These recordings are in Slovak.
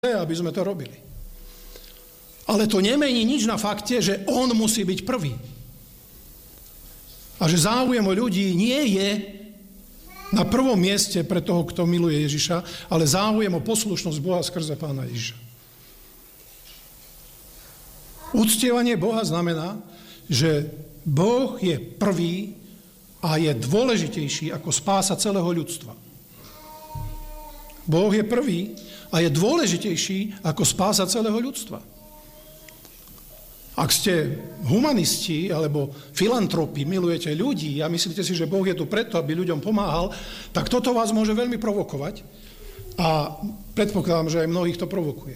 aby sme to robili. Ale to nemení nič na fakte, že on musí byť prvý. A že záujem o ľudí nie je na prvom mieste pre toho, kto miluje Ježiša, ale záujem o poslušnosť Boha skrze Pána Ježiša. Uctievanie Boha znamená, že Boh je prvý a je dôležitejší ako spása celého ľudstva. Boh je prvý a je dôležitejší ako spása celého ľudstva. Ak ste humanisti alebo filantropi, milujete ľudí a myslíte si, že Boh je tu preto, aby ľuďom pomáhal, tak toto vás môže veľmi provokovať a predpokladám, že aj mnohých to provokuje.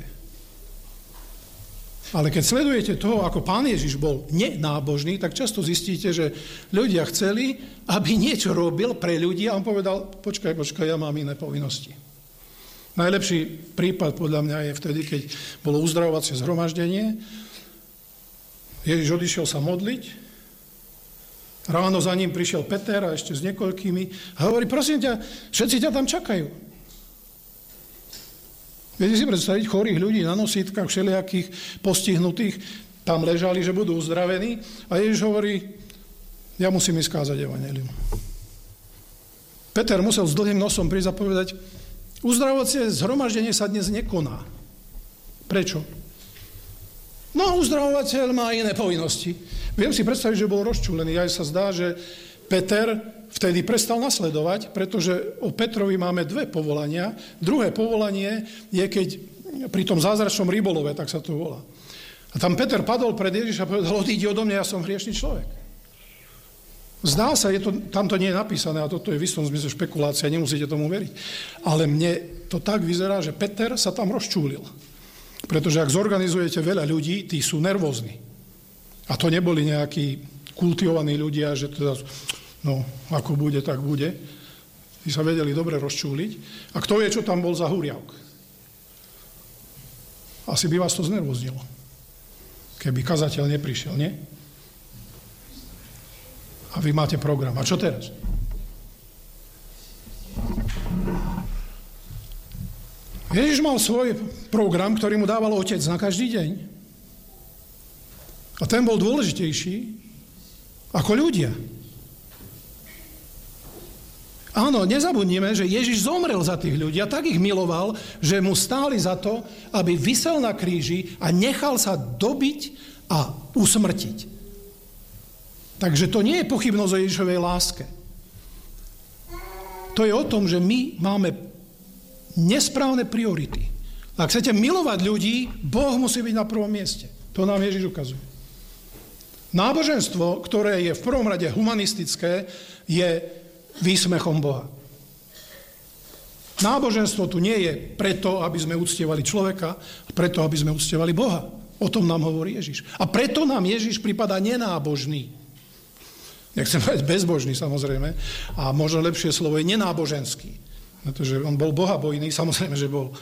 Ale keď sledujete toho, ako Pán Ježiš bol nenábožný, tak často zistíte, že ľudia chceli, aby niečo robil pre ľudí a on povedal, počkaj, ja mám iné povinnosti. Najlepší prípad podľa mňa je vtedy, keď bolo uzdravovacie zhromaždenie. Ježiš odišiel sa modliť. Ráno za ním prišiel Peter a ešte s niekoľkými a hovorí, prosím ťa, všetci ťa tam čakajú. Viete si predstaviť chorých ľudí na nosítkach, všelijakých postihnutých, tam ležali, že budú uzdravení a Ježiš hovorí, ja musím ísť kázať evanjelium. Peter musel s dlhým nosom prísť a povedať, uzdravovacie zhromaždenie sa dnes nekoná. Prečo? No, uzdravovateľ má iné povinnosti. Viem si predstaviť, že bol rozčúlený. Aj sa zdá, že Peter vtedy prestal nasledovať, pretože o Petrovi máme dve povolania. Druhé povolanie je, keď pri tom zázračnom rybolove, tak sa to volá. A tam Peter padol pred Ježiša a povedal, odíď odo mňa, ja som hriešný človek. Zdá sa, tam to nie je napísané, a toto je v istom zmysle špekulácia, nemusíte tomu veriť. Ale mne to tak vyzerá, že Peter sa tam rozčúlil. Pretože ak zorganizujete veľa ľudí, tí sú nervózni. A to neboli nejakí kultivovaní ľudia, že teda, no, ako bude, tak bude. Tí sa vedeli dobre rozčúliť. A kto vie, čo tam bol za húriavk? Asi by vás to znervoznilo. Keby kazateľ neprišiel, nie? A vy máte program. A čo teraz? Ježiš mal svoj program, ktorý mu dával Otec na každý deň. A ten bol dôležitejší ako ľudia. Áno, nezabudnime, že Ježiš zomrel za tých ľudí a tak ich miloval, že mu stáli za to, aby visel na kríži a nechal sa dobiť a usmrtiť. Takže to nie je pochybnosť o Ježišovej láske. To je o tom, že my máme nesprávne priority. Ak chcete milovať ľudí, Boh musí byť na prvom mieste. To nám Ježiš ukazuje. Náboženstvo, ktoré je v prvom rade humanistické, je výsmechom Boha. Náboženstvo tu nie je preto, aby sme uctievali človeka, a preto, aby sme uctievali Boha. O tom nám hovorí Ježiš. A preto nám Ježiš pripadá nenábožný. Nechcem povedať bezbožný, samozrejme. A možno lepšie slovo je nenáboženský. Pretože on bol bohabojný, samozrejme, že bol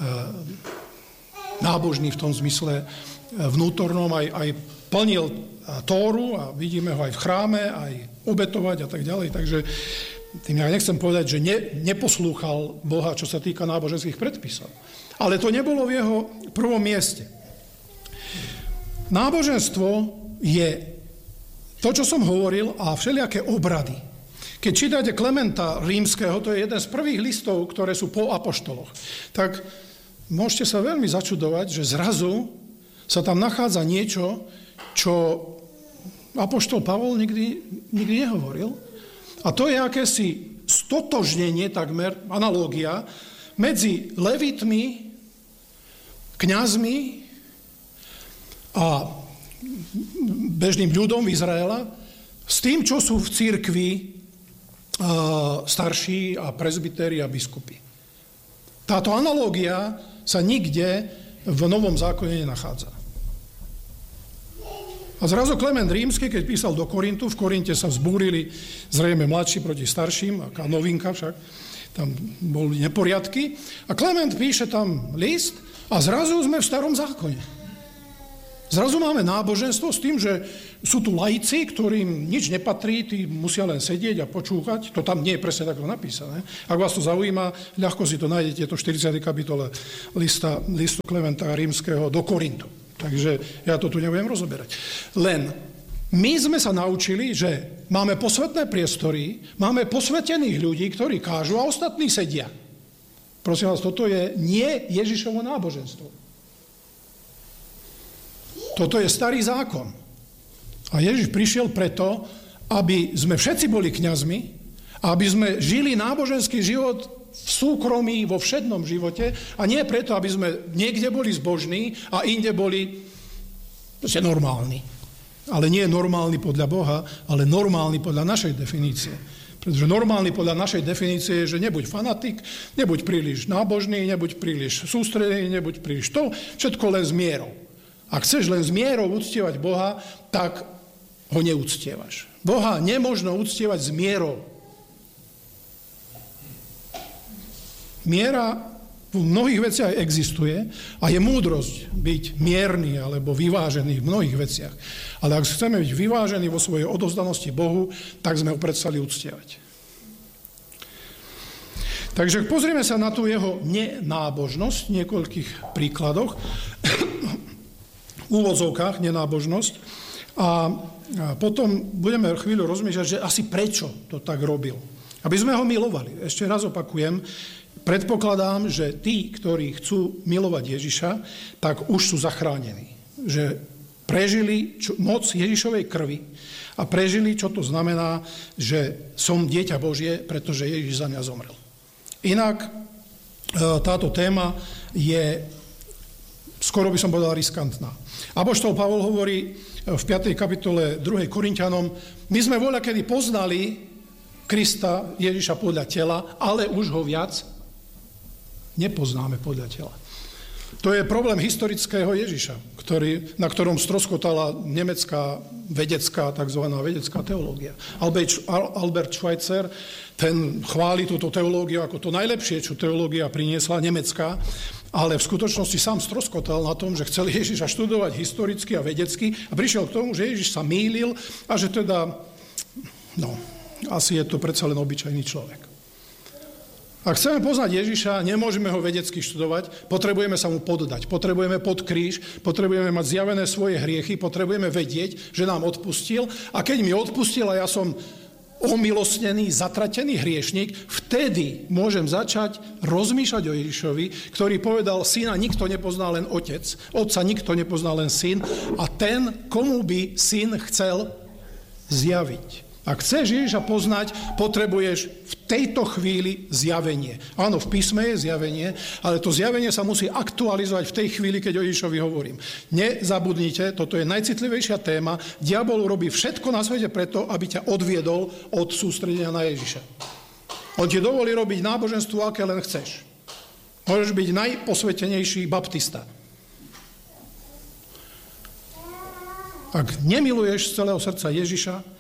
nábožný v tom zmysle vnútornom, aj plnil Tóru a vidíme ho aj v chráme, aj obetovať a tak ďalej. Takže tým ja nechcem povedať, že neposlúchal Boha, čo sa týka náboženských predpisov. Ale to nebolo v jeho prvom mieste. Náboženstvo je to, čo som hovoril, a všelijaké obrady. Keď čítate Klementa Rímskeho, to je jeden z prvých listov, ktoré sú po apoštoloch, tak môžete sa veľmi začudovať, že zrazu sa tam nachádza niečo, čo apoštol Pavol nikdy nehovoril. A to je akési stotožnenie, takmer, analógia, medzi levitmi, kňazmi a bežným ľudom Izraela s tým, čo sú v cirkvi starší a prezbytéri a biskupy. Táto analógia sa nikde v Novom zákone nenachádza. A zrazu Klement Rímsky, keď písal do Korintu, v Korinte sa vzbúrili zrejme mladší proti starším, aká novinka však, tam boli neporiadky. A Klement píše tam list a zrazu sme v starom zákone. Zrazu máme náboženstvo s tým, že sú tu laici, ktorým nič nepatrí, tí musia len sedieť a počúchať. To tam nie je presne takto napísané. Ak vás to zaujíma, ľahko si to nájdete, to 40. kapitole listu Klementa Rímskeho do Korintu. Takže ja to tu nebudem rozoberať. Len my sme sa naučili, že máme posvetné priestory, máme posvetených ľudí, ktorí kážu a ostatní sedia. Prosím vás, toto je nie Ježišovo náboženstvo. Toto je starý zákon. A Ježiš prišiel preto, aby sme všetci boli kňazmi, aby sme žili náboženský život v súkromí, vo všednom živote a nie preto, aby sme niekde boli zbožní a inde boli normálni. Ale nie normálny podľa Boha, ale normálny podľa našej definície. Pretože normálny podľa našej definície je, že nebuď fanatik, nebuď príliš nábožný, nebuď príliš sústredený, nebuď príliš to, všetko len s mierou. Ak chceš len s mierou uctievať Boha, tak ho neúctievaš. Boha nemožno uctievať s mierou. Miera v mnohých veciach existuje a je múdrosť byť mierny alebo vyvážený v mnohých veciach. Ale ak chceme byť vyvážení vo svojej odovzdanosti Bohu, tak sme ho prestali uctievať. Takže pozrieme sa na tú jeho nenábožnosť v niekoľkých príkladoch. Úvodzovkách, nenábožnosť. A potom budeme chvíľu rozmýšľať, že asi prečo to tak robil. Aby sme ho milovali. Ešte raz opakujem, predpokladám, že tí, ktorí chcú milovať Ježiša, tak už sú zachránení. Že prežili moc Ježišovej krvi a prežili, čo to znamená, že som dieťa Božie, pretože Ježiš za mňa zomrel. Inak táto téma je, skoro by som povedal, riskantná. Apoštol Pavol hovorí v 5. kapitole 2. Korinťanom, my sme voľakedy poznali Krista, Ježiša podľa tela, ale už ho viac nepoznáme podľa tela. To je problém historického Ježiša, na ktorom stroskotala nemecká vedecká, takzvaná vedecká teológia. Albert Schweitzer, ten chváli túto teológiu ako to najlepšie, čo teológia priniesla, nemecká, ale v skutočnosti sám stroskotal na tom, že chcel Ježiša študovať historicky a vedecky a prišiel k tomu, že Ježiš sa mýlil a že teda, asi je to predsa len obyčajný človek. Ak chceme poznať Ježiša, nemôžeme ho vedecky študovať, potrebujeme sa mu poddať, potrebujeme pod kríž, potrebujeme mať zjavené svoje hriechy, potrebujeme vedieť, že nám odpustil a keď mi odpustil a ja som omilostnený, zatratený hriešnik, vtedy môžem začať rozmýšľať o Ježišovi, ktorý povedal, syna nikto nepozná len otec, otca nikto nepozná len syn a ten, komu by syn chcel zjaviť. Ak chceš Ježiša poznať, potrebuješ v tejto chvíli zjavenie. Áno, v písme je zjavenie, ale to zjavenie sa musí aktualizovať v tej chvíli, keď o Ježišovi hovorím. Nezabudnite, toto je najcitlivejšia téma. Diabol robí všetko na svete preto, aby ťa odviedol od sústredenia na Ježiša. On ti dovolí robiť náboženstvo, aké len chceš. Môžeš byť najposvetenejší baptista. Ak nemiluješ z celého srdca Ježiša,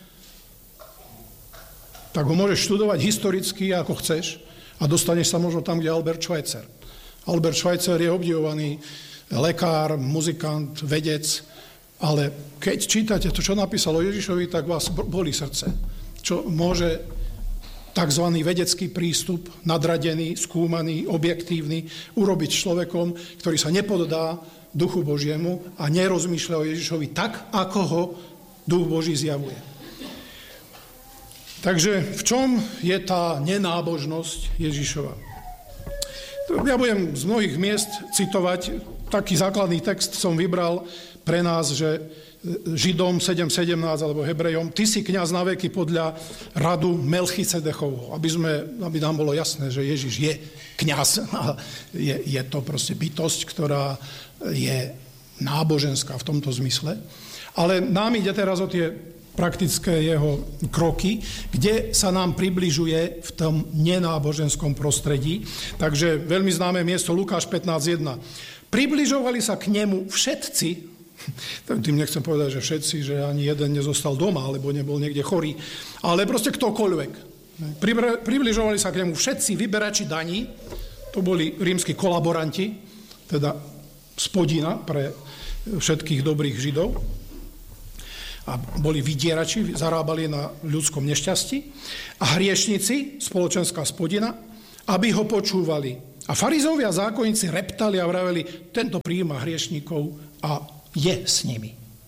tak ho môžeš študovať historicky, ako chceš a dostaneš sa možno tam, kde je Albert Schweitzer. Albert Schweitzer je obdivovaný lekár, muzikant, vedec, ale keď čítate to, čo napísal o Ježišovi, tak vás bolí srdce. Čo môže tzv. Vedecký prístup, nadradený, skúmaný, objektívny, urobiť človekom, ktorý sa nepoddá Duchu Božiemu a nerozmýšľa o Ježišovi tak, ako ho Duch Boží zjavuje. Takže v čom je tá nenábožnosť Ježišova? Ja budem z mnohých miest citovať, taký základný text som vybral pre nás, že Židom 7.17 alebo Hebrejom, ty si kňaz na veky podľa radu Melchicedechovho, aby nám bolo jasné, že Ježiš je kňaz. Je to proste bytosť, ktorá je náboženská v tomto zmysle. Ale nám ide teraz o tie praktické jeho kroky, kde sa nám približuje v tom nenáboženskom prostredí. Takže veľmi známe miesto Lukáš 15.1. Približovali sa k nemu všetci, tým nechcem povedať, že všetci, že ani jeden nezostal doma, alebo nebol niekde chorý, ale proste ktokoľvek. Približovali sa k nemu všetci vyberači daní, to boli rímski kolaboranti, teda spodina pre všetkých dobrých Židov a boli vydierači, zarábali na ľudskom nešťastí a hriešnici, spoločenská spodina, aby ho počúvali. A farizovia a zákonníci reptali a vraveli, tento prijíma hriešnikov a je s nimi.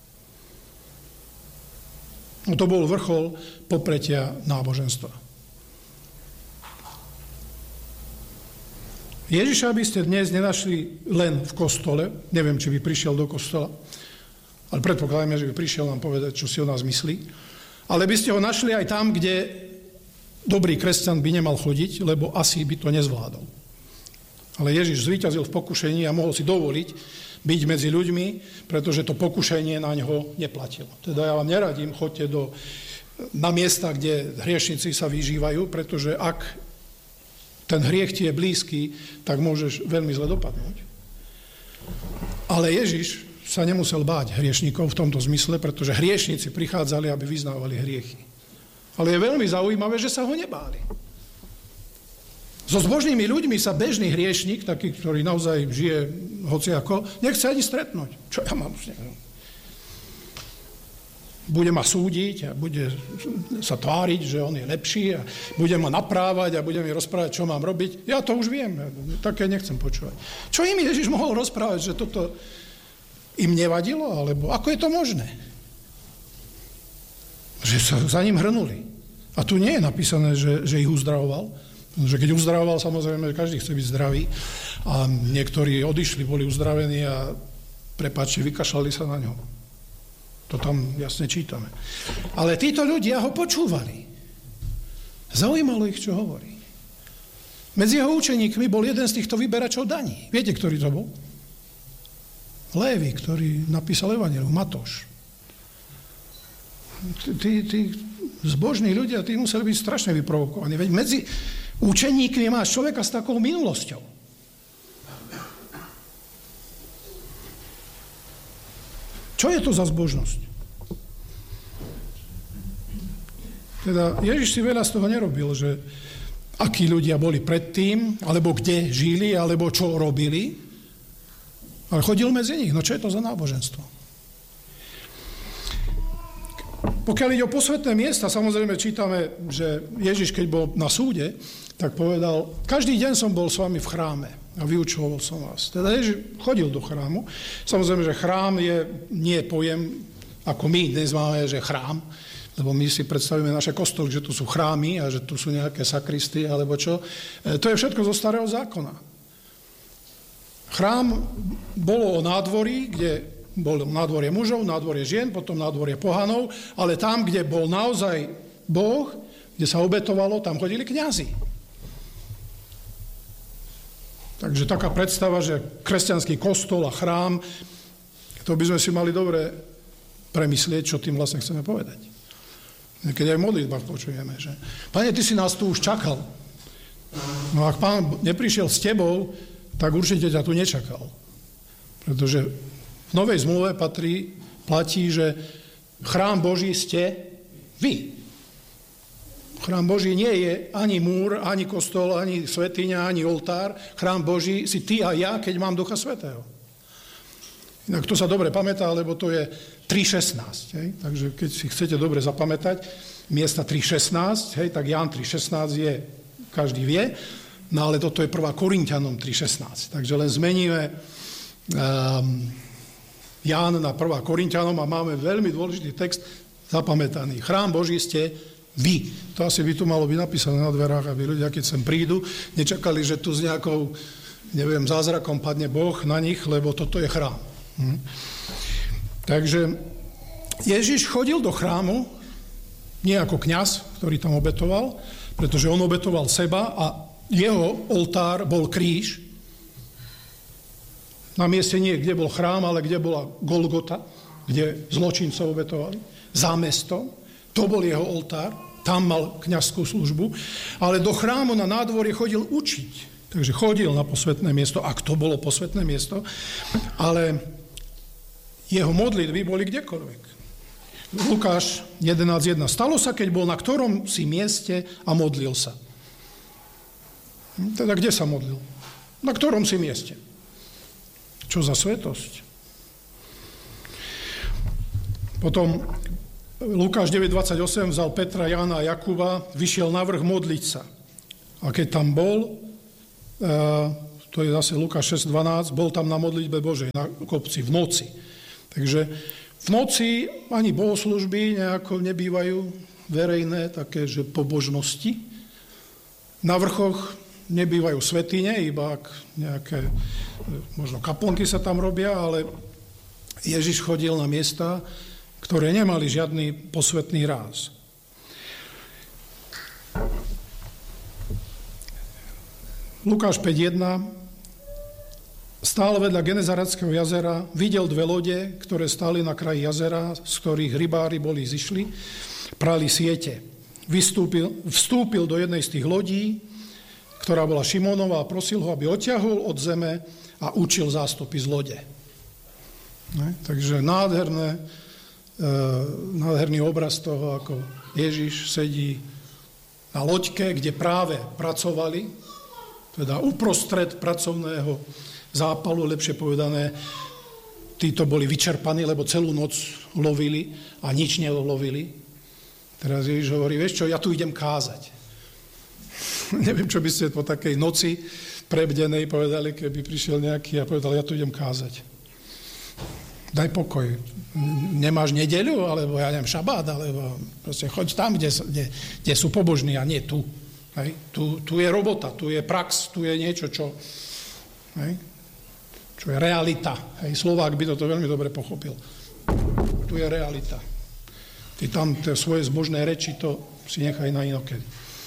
No to bol vrchol popretia náboženstva. Ježiša by ste dnes nenašli len v kostole, neviem, či by prišiel do kostola, ale predpokladáme, že by prišiel nám povedať, čo si o nás myslí, ale by ste ho našli aj tam, kde dobrý kresťan by nemal chodiť, lebo asi by to nezvládol. Ale Ježiš zvíťazil v pokušení a mohol si dovoliť byť medzi ľuďmi, pretože to pokušenie na ňo neplatilo. Teda ja vám neradím, choďte na miesta, kde hriešnici sa vyžívajú, pretože ak ten hriech ti je blízky, tak môžeš veľmi zle dopadnúť. Ale Ježiš sa nemusel báť hriešnikov v tomto zmysle, pretože hriešnici prichádzali, aby vyznávali hriechy. Ale je veľmi zaujímavé, že sa ho nebáli. So zbožnými ľuďmi sa bežný hriešnik, taký, ktorý naozaj žije hociako, nechce ani stretnúť. Čo ja mám s ním? Bude ma súdiť a bude sa tváriť, že on je lepší a bude ma naprávať a bude mi rozprávať, čo mám robiť. Ja to už viem, také nechcem počúvať. Čo im Ježiš mohol rozprávať, že toto im nevadilo? Alebo ako je to možné? Že sa za ním hrnuli. A tu nie je napísané, že ich uzdravoval. Že keď uzdravoval, samozrejme, každý chce byť zdravý. A niektorí odišli, boli uzdravení a prepáčte, vykašľali sa na ňo. To tam jasne čítame. Ale títo ľudia ho počúvali. Zaujímalo ich, čo hovorí. Medzi jeho učeníkmi bol jeden z týchto vyberačov daní. Viete, ktorý to bol? Lévi, ktorý napísal Evangelium, Matúš. Tí zbožní ľudia, tí museli byť strašne vyprovokovaní. Veď medzi učeníkmi máš človeka s takou minulosťou. Čo je to za zbožnosť? Teda Ježiš si veľa z toho nerobil, že akí ľudia boli predtým, alebo kde žili, alebo čo robili, ale chodil medzi nich. No čo je to za náboženstvo? Pokiaľ ide o posvätné miesta, samozrejme čítame, že Ježiš, keď bol na súde, tak povedal, každý deň som bol s vami v chráme a vyučoval som vás. Teda Ježiš chodil do chrámu. Samozrejme, že chrám nie je pojem, ako my dnes máme, že chrám, lebo my si predstavíme naše kostoly, že tu sú chrámy a že tu sú nejaké sakristy alebo čo. To je všetko zo starého zákona. Chrám bolo o nádvorí, kde bolo nádvorie mužov, nádvorie žien, potom nádvorie pohanov, ale tam, kde bol naozaj Boh, kde sa obetovalo, tam chodili kňazi. Takže taká predstava, že kresťanský kostol a chrám, to by sme si mali dobre premyslieť, čo tým vlastne chceme povedať. Keď aj v modlitbách počujeme, že Pane, ty si nás tu už čakal. No ak Pán neprišiel s tebou, tak určite ťa tu nečakal. Pretože v Novej zmluve platí, že chrám Boží ste vy. Chrám Boží nie je ani múr, ani kostol, ani svätyňa, ani oltár. Chrám Boží si ty a ja, keď mám Ducha Svätého. Inak to sa dobre pamätá, lebo to je 3.16. Hej? Takže keď si chcete dobre zapamätať miesta 3.16, hej, tak Ján 3.16 je, každý vie, no ale toto je 1. Korinťanom 3.16. Takže len zmeníme Ján na 1. Korinťanom a máme veľmi dôležitý text zapamätaný. Chrám Boží ste vy. To asi by tu malo byť napísané na dverách, aby ľudia, keď sem prídu, nečakali, že tu s nejakou, neviem, zázrakom padne Boh na nich, lebo toto je chrám. Takže Ježiš chodil do chrámu nie ako kňaz, ktorý tam obetoval, pretože on obetoval seba a jeho oltár bol kríž. Na mieste nie, kde bol chrám, ale kde bola Golgota, kde zločincov obetovali. Za mestom. To bol jeho oltár. Tam mal kňazskú službu, ale do chrámu na nádvorie chodil učiť. Takže chodil na posvätné miesto, ak to bolo posvätné miesto, ale jeho modlitby boli kdekoľvek. Lukáš 11.1. Stalo sa, keď bol na ktorom si mieste a modlil sa. Teda kde sa modlil? Na ktorom si mieste? Čo za svetosť? Potom Lukáš 9.28 vzal Petra, Jána a Jakuba, vyšiel na vrch modliť sa. A keď tam bol, to je zase Lukáš 6.12, bol tam na modlitbe Božej, na kopci, v noci. Takže v noci ani bohoslužby nejako nebývajú verejné, také, že pobožnosti. Na vrchoch nebývajú svätyne, iba ak nejaké, možno kaplnky sa tam robia, ale Ježiš chodil na miesta, ktoré nemali žiadny posvätný ráz. Lukáš 5.1. Stále vedľa Genezaretského jazera videl dve lode, ktoré stáli na kraji jazera, z ktorých rybári boli zišli, prali siete. Vstúpil do jednej z tých lodí, ktorá bola Šimónova, a prosil ho, aby odťahol od zeme a učil zástupy z lode. Takže nádherný obraz toho, ako Ježiš sedí na loďke, kde práve pracovali, teda uprostred pracovného zápalu, lepšie povedané, títo boli vyčerpaní, lebo celú noc lovili a nič nelovili. Teraz Ježiš hovorí, vieš čo, ja tu idem kázať. Neviem, čo by ste po takej noci prebdenej povedali, keby prišiel nejaký a povedal, ja tu idem kázať. Daj pokoj. Nemáš nedeľu, alebo ja neviem, šabát, alebo proste choď tam, kde sú pobožní a nie tu. Hej? Tu je robota, tu je prax, tu je niečo, čo je realita. Hej? Slovák by toto veľmi dobre pochopil. Tu je realita. Ty tam tie svoje zbožné reči, to si nechaj na inokedy.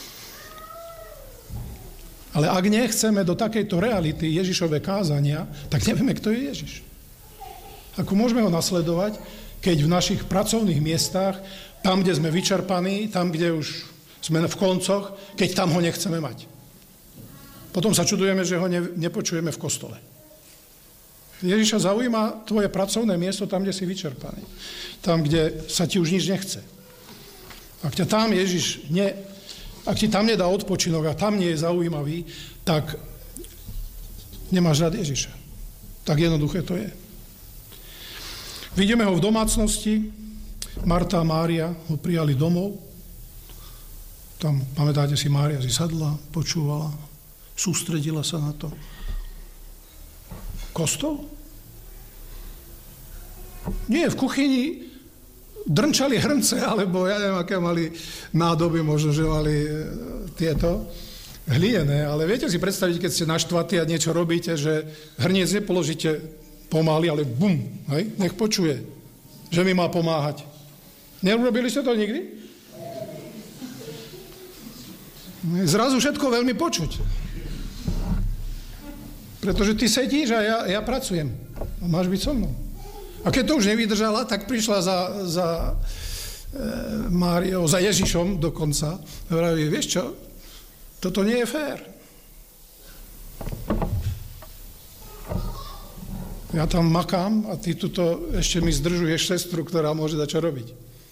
Ale ak nechceme do takejto reality Ježišove kázania, tak nevieme, kto je Ježiš. Ako môžeme ho nasledovať, keď v našich pracovných miestach, tam, kde sme vyčerpaní, tam, kde už sme v koncoch, keď tam ho nechceme mať. Potom sa čudujeme, že ho nepočujeme v kostole. Ježiša zaujíma tvoje pracovné miesto tam, kde si vyčerpaný. Tam, kde sa ti už nič nechce. Ak ťa tam ak ti tam nedá odpočinok a tam nie je zaujímavý, tak nemáš rád Ježiša. Tak jednoduché to je. Vidíme ho v domácnosti. Marta a Mária ho prijali domov. Tam, pamätáte si, Mária si sadla, počúvala, sústredila sa na to. Kostol? Nie, v kuchyni drnčali hrnce, alebo ja neviem, aké mali nádoby, možno, že mali tieto hlinené, ale viete si predstaviť, keď ste naštvatí a niečo robíte, že hrniec nepoložíte pomaly, ale bum, hej, nech počuje, že mi má pomáhať. Nerobili ste to nikdy? Zrazu všetko veľmi počuť. Pretože ty sedíš a ja pracujem. A máš byť so mnou. A keď to už nevydržala, tak prišla za Máriou, za Ježišom dokonca. A vraví, vieš čo, toto nie je fér. Ja tam makám a ty tuto ešte mi zdržuješ sestru, ktorá môže dať čo robiť.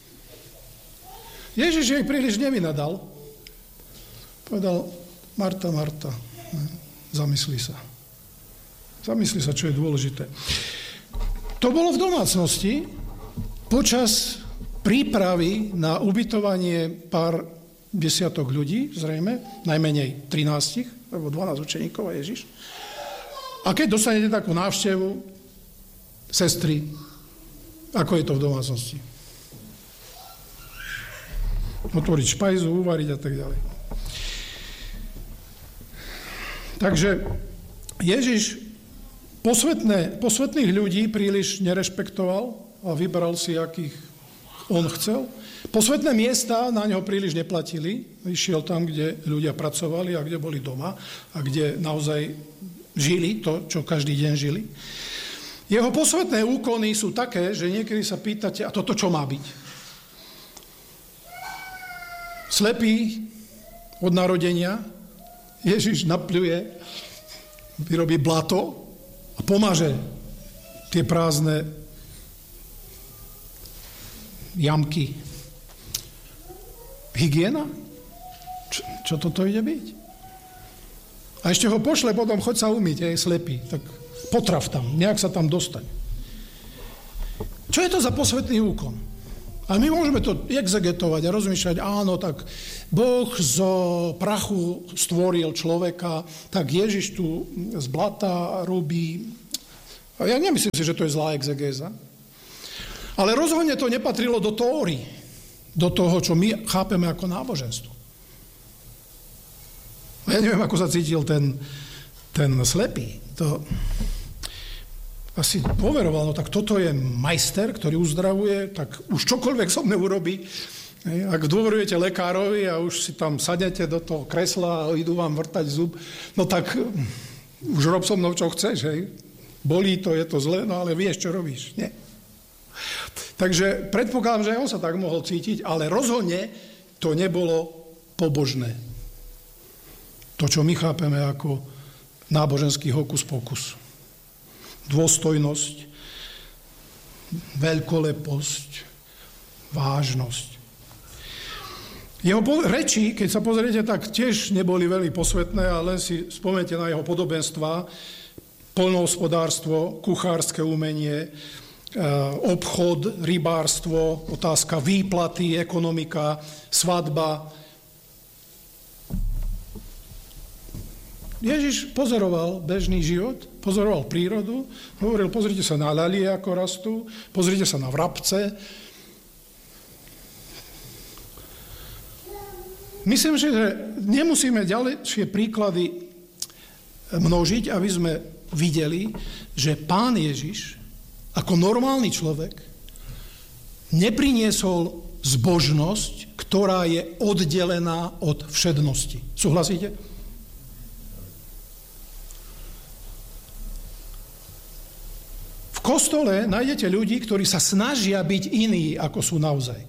Ježiš jej príliš nevynadal. Povedal, Marta, Marta, zamysli sa. Zamysli sa, čo je dôležité. To bolo v domácnosti počas prípravy na ubytovanie pár desiatok ľudí, zrejme, najmenej 13, alebo 12 učeníkov a Ježiš. A keď dostanete takú návštevu sestry, ako je to v domácnosti? Otvoriť špajzu, uvariť a tak ďalej. Takže Ježiš posvetných ľudí príliš nerešpektoval a vybral si, akých on chcel. Posvetné miesta na ňo príliš neplatili. Išiel tam, kde ľudia pracovali a kde boli doma a kde naozaj žili to, čo každý deň žili. Jeho posvetné úkony sú také, že niekedy sa pýtate, a toto čo má byť? Slepý od narodenia, Ježiš napľuje, vyrobí blato a pomaže tie prázdne jamky. Hygiena? Čo toto ide byť? A ešte ho pošle potom, choď sa umyť, je slepý, tak potrav tam, nejak sa tam dostaň. Čo je to za posvetný úkon? A my môžeme to exegetovať a rozmýšľať, áno, tak Boh zo prachu stvoril človeka, tak Ježiš tu z blata robí. A ja nemyslím si, že to je zlá exegéza. Ale rozhodne to nepatrilo do tóry, do toho, čo my chápeme ako náboženstvo. Ja neviem, ako sa cítil ten slepý. To asi poveroval, no tak toto je majster, ktorý uzdravuje, tak už čokoľvek so mnou urobí. Ak dôverujete lekárovi a už si tam sadnete do toho kresla a idú vám vrtať zub, no tak už rob so mnou, čo chceš, hej. Bolí to, je to zle, no ale vieš, čo robíš. Nie. Takže predpokladám, že on sa tak mohol cítiť, ale rozhodne to nebolo pobožné. To, čo my chápeme ako náboženský hokus pokus. Dôstojnosť, veľkoleposť, vážnosť. Jeho reči, keď sa pozriete, tak tiež neboli veľmi posvetné, ale si spomente na jeho podobenstvá, poľnohospodárstvo, kuchárske umenie, obchod, rybárstvo, otázka výplaty, ekonomika, svadba. Ježiš pozoroval bežný život, pozoroval prírodu, hovoril, pozrite sa na ľalie, ako rastú, pozrite sa na vrabce. Myslím, že nemusíme ďalšie príklady množiť, aby sme videli, že Pán Ježiš ako normálny človek nepriniesol zbožnosť, ktorá je oddelená od všednosti. Súhlasíte? V kostole nájdete ľudí, ktorí sa snažia byť iní, ako sú naozaj.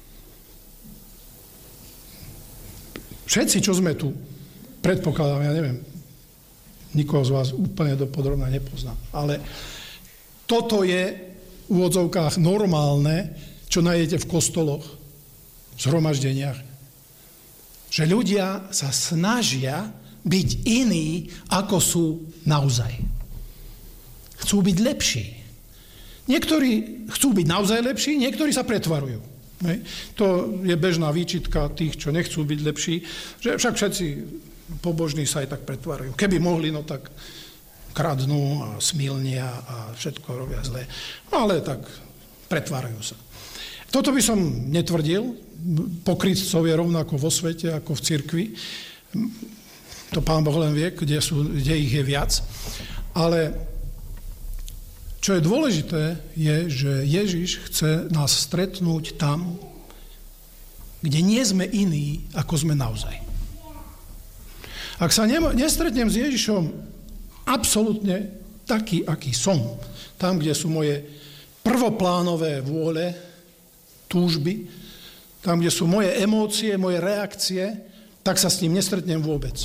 Všetci, čo sme tu, predpokladám, ja neviem, nikoho z vás úplne dopodrobne nepoznám, ale toto je v úvodzovkách normálne, čo nájdete v kostoloch, v zhromaždeniach. Že ľudia sa snažia byť iní, ako sú naozaj. Chcú byť lepší. Niektorí chcú byť naozaj lepší, niektorí sa pretvarujú. To je bežná výčitka tých, čo nechcú byť lepší, že však všetci pobožní sa aj tak pretvárajú. Keby mohli, no tak kradnú a smilnia a všetko robia zle. Ale tak pretvárajú sa. Toto by som netvrdil. Pokrytcov je rovnako vo svete ako v cirkvi. To Pán Boh len vie, kde ich je viac. Ale čo je dôležité, je, že Ježiš chce nás stretnúť tam, kde nie sme iní, ako sme naozaj. Ak sa nestretnem s Ježišom absolútne taký, aký som, tam, kde sú moje prvoplánové vôle, túžby, tam, kde sú moje emócie, moje reakcie, tak sa s ním nestretnem vôbec.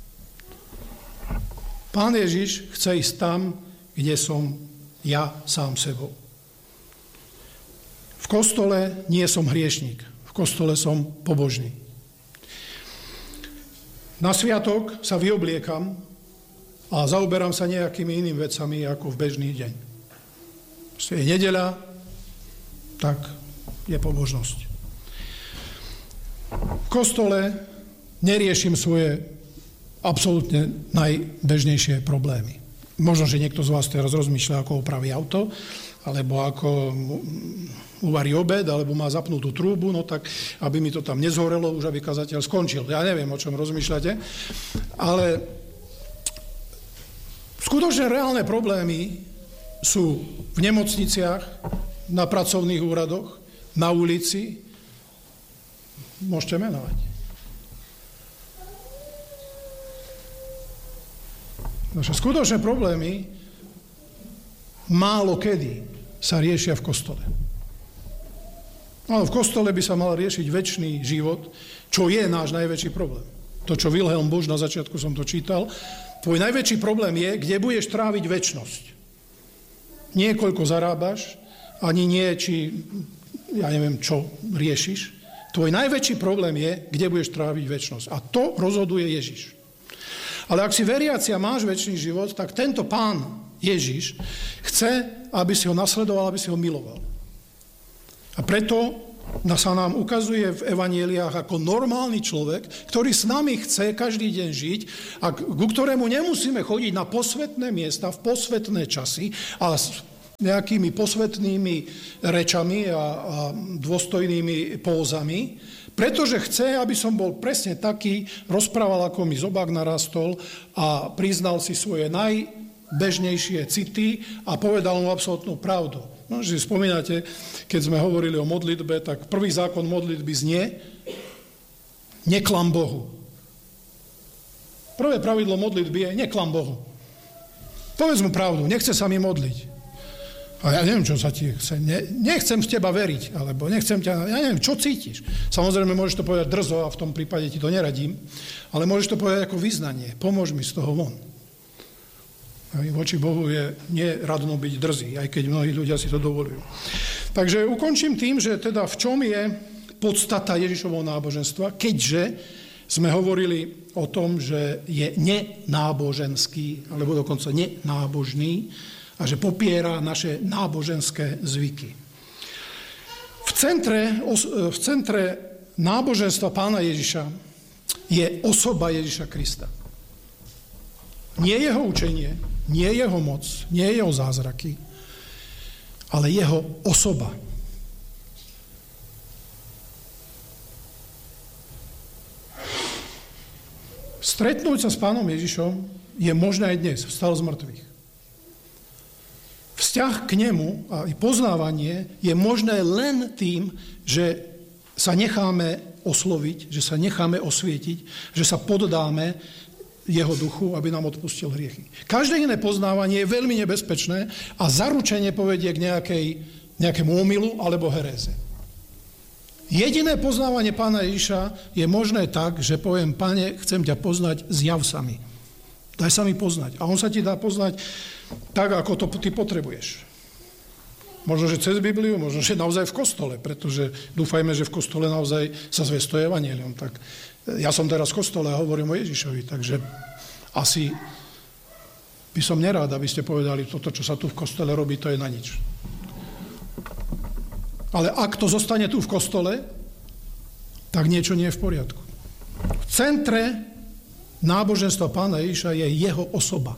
Pán Ježiš chce ísť tam, kde som ja sám sebou. V kostole nie som hriešnik, v kostole som pobožný. Na sviatok sa vyobliekam a zaoberám sa nejakými inými vecami ako v bežný deň. Je nedeľa, tak je pobožnosť. V kostole neriešim svoje absolútne najbežnejšie problémy. Možno, že niekto z vás teraz rozmýšľa, ako opraví auto, alebo ako uvarí obed, alebo má zapnutú trúbu, no tak, aby mi to tam nezhorelo, už aby kazateľ skončil. Ja neviem, o čom rozmýšľate, ale skutočne reálne problémy sú v nemocniciach, na pracovných úradoch, na ulici. Môžete menovať. Naše skutočné problémy málo kedy sa riešia v kostole. Ale v kostole by sa mal riešiť večný život, čo je náš najväčší problém. To, čo Wilhelm Busch, na začiatku som to čítal, tvoj najväčší problém je, kde budeš tráviť večnosť. Nie koľko zarábaš, ani nie, či ja neviem, čo riešiš. Tvoj najväčší problém je, kde budeš tráviť večnosť. A to rozhoduje Ježiš. Ale ak si veriaci a máš večný život, tak tento Pán Ježiš chce, aby si ho nasledoval, aby si ho miloval. A preto sa nám ukazuje v evanjeliách ako normálny človek, ktorý s nami chce každý deň žiť a ku ktorému nemusíme chodiť na posvätné miesta v posvätné časy a s nejakými posvätnými rečami a dôstojnými pózami, pretože chce, aby som bol presne taký, rozprával, ako mi zobák narastol a priznal si svoje najbežnejšie city a povedal mu absolútnu pravdu. No, že si spomínate, keď sme hovorili o modlitbe, tak prvý zákon modlitby znie neklam Bohu. Prvé pravidlo modlitby je neklam Bohu. Povedz mu pravdu, nechce sa mi modliť. A ja neviem, čo sa ti chce. Nechcem v teba veriť, alebo nechcem ťa, ja neviem, čo cítiš. Samozrejme, môžeš to povedať drzo a v tom prípade ti to neradím, ale môžeš to povedať ako vyznanie. Pomôž mi z toho von. Voči Bohu je neradno byť drzý, aj keď mnohí ľudia si to dovolujú. Takže ukončím tým, že teda v čom je podstata Ježišovho náboženstva, keďže sme hovorili o tom, že je nenáboženský, alebo dokonca nenábožný a že popiera naše náboženské zvyky. V centre náboženstva Pána Ježiša je osoba Ježiša Krista. Nie jeho učenie, nie jeho moc, nie jeho zázraky, ale jeho osoba. Stretnúť sa s Pánom Ježišom je možné aj dnes, vstal z mŕtvych. Vzťah k nemu a poznávanie je možné len tým, že sa necháme osloviť, že sa necháme osvietiť, že sa poddáme jeho duchu, aby nám odpustil hriechy. Každé iné poznávanie je veľmi nebezpečné a zaručene povedie k nejakému omylu alebo heréze. Jediné poznávanie Pána Ježiša je možné tak, že poviem, Pane, chcem ťa poznať, zjav sa mi. Daj sa mi poznať. A on sa ti dá poznať tak, ako to ty potrebuješ. Možno, že cez Bibliu, možno, že naozaj v kostole, pretože dúfajme, že v kostole naozaj sa zvestuje evanjelium. Tak ja som teraz v kostole a hovorím o Ježišovi, takže asi by som nerád, aby ste povedali, toto, čo sa tu v kostole robí, to je na nič. Ale ak to zostane tu v kostole, tak niečo nie je v poriadku. V centre náboženstva Pána Ježiša je jeho osoba.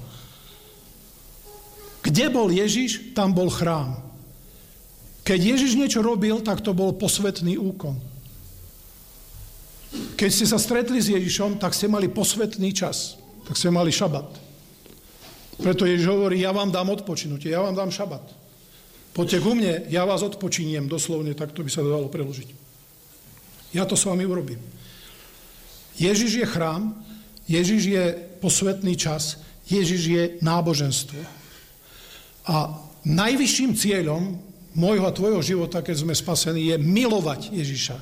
Kde bol Ježiš, tam bol chrám. Keď Ježiš niečo robil, tak to bol posvätný úkon. Keď ste sa stretli s Ježišom, tak ste mali posvätný čas. Tak ste mali šabat. Preto Ježiš hovorí, ja vám dám odpočinutie, ja vám dám šabat. Poďte ku mne, ja vás odpočiniem, doslovne, tak to by sa dalo preložiť. Ja to s vami urobím. Ježiš je chrám, Ježiš je posvätný čas, Ježiš je náboženstvo. A najvyšším cieľom môjho a tvojho života, keď sme spasení, je milovať Ježiša.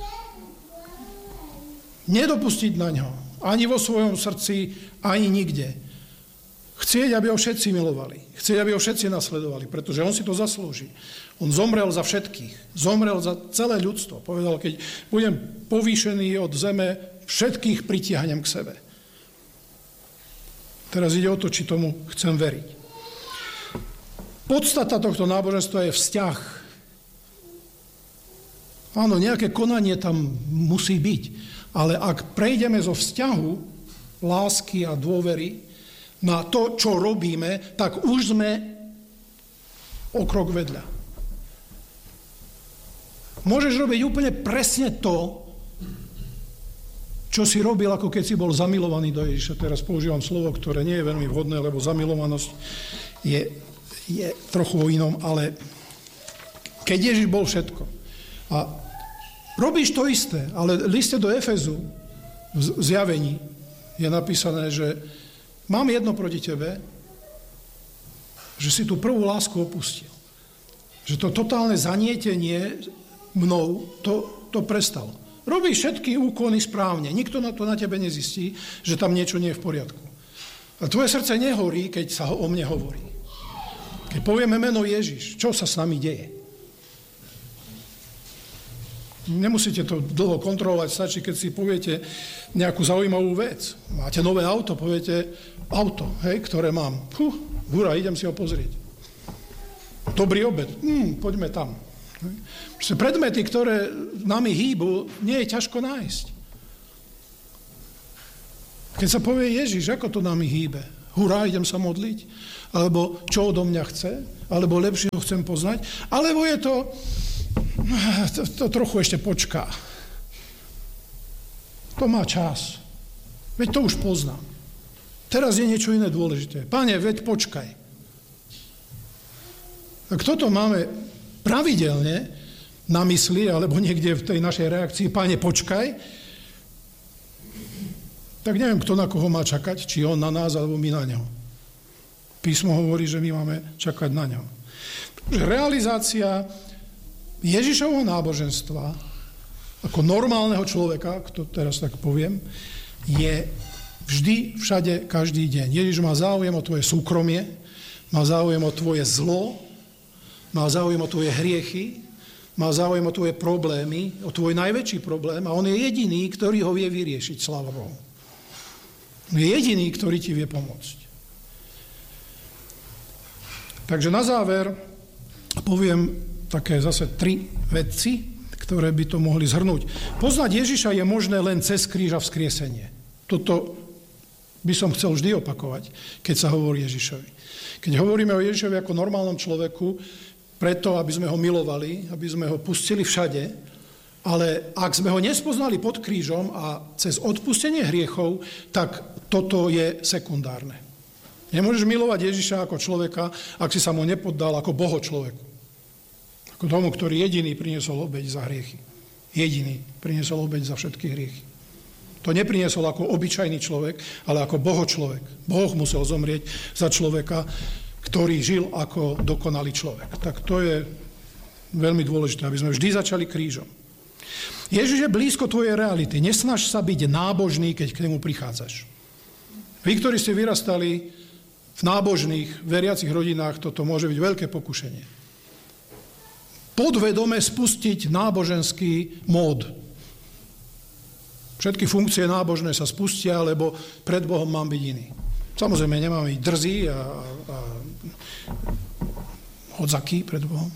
Nedopustiť na ňo, ani vo svojom srdci, ani nikde. Chcieť, aby ho všetci milovali. Chcieť, aby ho všetci nasledovali, pretože on si to zaslúži. On zomrel za všetkých. Zomrel za celé ľudstvo. Povedal, keď budem povýšený od zeme, všetkých pritiahnem k sebe. Teraz ide o to, či tomu chcem veriť. Podstata tohto náboženstva je vzťah. Áno, nejaké konanie tam musí byť, ale ak prejdeme zo vzťahu, lásky a dôvery na to, čo robíme, tak už sme o krok vedľa. Môžeš robiť úplne presne to, čo si robil, ako keď si bol zamilovaný do Ježiša. Teraz používam slovo, ktoré nie je veľmi vhodné, lebo zamilovanosť je trochu o inom, ale keď Ježiš bol všetko. A robíš to isté, ale v liste do Efezu v zjavení je napísané, že mám jedno proti tebe, že si tú prvú lásku opustil. Že to totálne zanietenie mnou, to prestalo. Robíš všetky úkony správne. Nikto na to na tebe nezistí, že tam niečo nie je v poriadku. A tvoje srdce nehorí, keď sa o mne hovorí. Keď povieme meno Ježiš, čo sa s nami deje? Nemusíte to dlho kontrolovať, stačí, keď si poviete nejakú zaujímavú vec. Máte nové auto, poviete auto, ktoré mám. Hurá, idem si ho pozrieť. Dobrý obed, poďme tam. Predmety, ktoré nami hýbu, nie je ťažko nájsť. Keď sa povie Ježiš, ako to nami hýbe? Hurá, idem sa modliť? Alebo čo odo mňa chce? Alebo lepšie ho chcem poznať? Alebo je to trochu ešte počká. To má čas. Veď to už poznám. Teraz je niečo iné dôležité. Pane, veď počkaj. Tak toto máme pravidelne na mysli, alebo niekde v tej našej reakcii, Pane, počkaj, tak neviem, kto na koho má čakať, či on na nás, alebo my na ňo. Písmo hovorí, že my máme čakať na ňo. Realizácia Ježišovho náboženstva ako normálneho človeka, to teraz tak poviem, je vždy, všade, každý deň. Ježiš má záujem o tvoje súkromie, má záujem o tvoje zlo, má záujem o tvoje hriechy, má záujem o tvoje problémy, o tvoj najväčší problém a on je jediný, ktorý ho vie vyriešiť, sláva Bohu. On je jediný, ktorý ti vie pomôcť. Takže na záver poviem také zase 3 veci, ktoré by to mohli zhrnúť. Poznať Ježiša je možné len cez kríž a vzkriesenie. Toto by som chcel vždy opakovať, keď sa hovorí Ježišovi. Keď hovoríme o Ježišovi ako normálnom človeku, preto, aby sme ho milovali, aby sme ho pustili všade, ale ak sme ho nespoznali pod krížom a cez odpustenie hriechov, tak toto je sekundárne. Nemôžeš milovať Ježiša ako človeka, ak si sa mu nepoddal ako Boho človeku. Ako tomu, ktorý jediný priniesol obeť za hriechy. Jediný priniesol obeť za všetky hriechy. To nepriniesol ako obyčajný človek, ale ako Boho človek. Boh musel zomrieť za človeka, ktorý žil ako dokonalý človek. Tak to je veľmi dôležité, aby sme vždy začali krížom. Ježiš je blízko tvojej reality. Nesnaž sa byť nábožný, keď k nemu prichádzaš. Vy, ktorí ste vyrastali v nábožných, veriacich rodinách, toto môže byť veľké pokušenie. Podvedome spustiť náboženský mód. Všetky funkcie nábožné sa spustia, lebo pred Bohom mám byť iný. Samozrejme, nemáme byť drzí a hodzaký pred Bohom.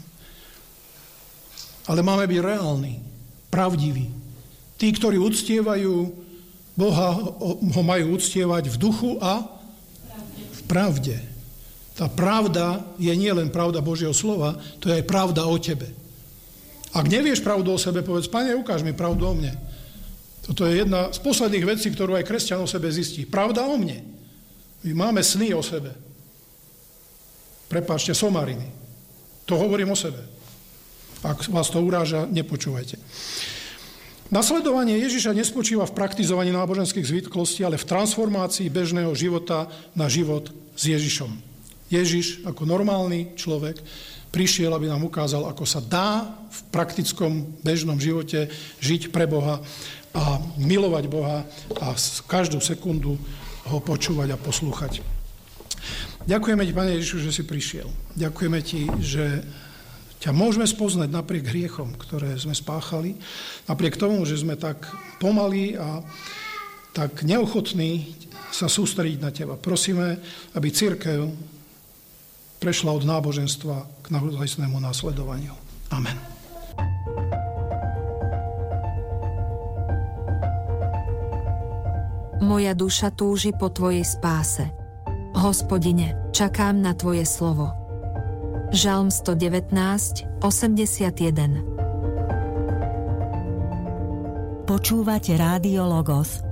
Ale máme byť reálni, pravdiví. Tí, ktorí uctievajú Boha, ho majú uctievať v duchu a v pravde. Tá pravda je nie len pravda Božieho slova, to je aj pravda o tebe. Ak nevieš pravdu o sebe, povedz, Pane, ukáž mi pravdu o mne. Toto je jedna z posledných vecí, ktorú aj kresťan o sebe zistí. Pravda o mne. My máme sny o sebe. Prepáčte, somariny. To hovorím o sebe. Ak vás to uráža, nepočúvajte. Nasledovanie Ježiša nespočíva v praktizovaní náboženských zvyklostí, ale v transformácii bežného života na život s Ježišom. Ježiš ako normálny človek prišiel, aby nám ukázal, ako sa dá v praktickom bežnom živote žiť pre Boha a milovať Boha a každú sekundu ho počúvať a poslúchať. Ďakujeme ti, Pane Ježišu, že si prišiel. Ďakujeme ti, že ťa môžeme spoznať napriek hriechom, ktoré sme spáchali, napriek tomu, že sme tak pomalí a tak neochotní sa sústrediť na teba. Prosíme, aby cirkev prešla od náboženstva k naozajstnému následovaniu. Amen. Moja duša túži po tvojej spáse. Hospodine, čakám na tvoje slovo. Žalm 119, 81. Počúvate Rádio Logos.